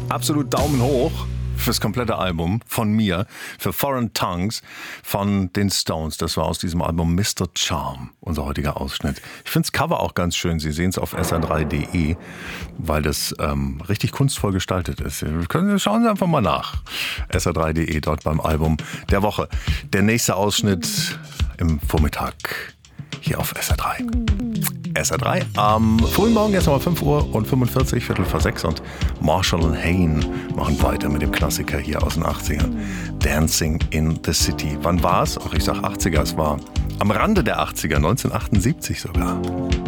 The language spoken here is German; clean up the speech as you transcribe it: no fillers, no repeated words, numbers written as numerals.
Absolut Daumen hoch fürs komplette Album von mir, für Foreign Tongues von den Stones. Das war aus diesem Album Mr. Charm, unser heutiger Ausschnitt. Ich finde das Cover auch ganz schön. Sie sehen es auf sr3.de, weil das richtig kunstvoll gestaltet ist. Schauen Sie einfach mal nach. sr3.de, dort beim Album der Woche. Der nächste Ausschnitt im Vormittag hier auf SR3. SR3 am frühen Morgen, jetzt nochmal 5:45 Uhr, Viertel vor 6 und Marshall und Hayne machen weiter mit dem Klassiker hier aus den 80ern. Dancing in the City. Wann war es? Ach, ich sag 80er, es war am Rande der 80er, 1978 sogar.